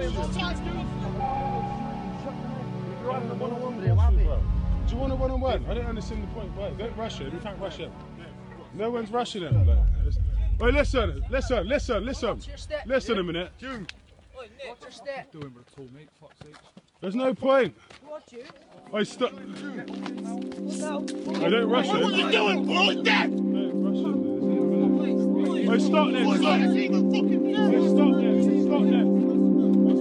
Do you want a one-on-one? I don't understand the point. Right, don't rush him. You can't rush him. No one's rushing him. Like, wait, listen a minute. There's no point. I stop. I don't rush him. What are you doing, bro? It's dead! Don't rush him. I stop this. Stop.